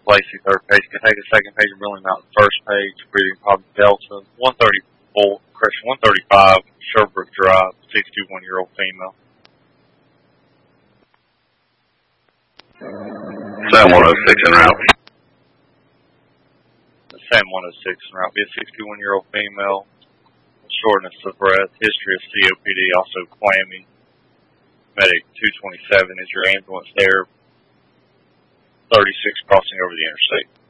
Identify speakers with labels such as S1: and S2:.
S1: Lacey, third page. Kentucky, second page. Brilliant Mountain, first page. Breathing problem, Delta. 134, correction, 135, Sherbrooke Drive, 61-year-old female.
S2: Sam 106 en route.
S1: Sam 106 en route. Be a 61-year-old female. Shortness of breath. History of COPD, also clammy. Medic 227 is your ambulance there. 36 crossing over the interstate.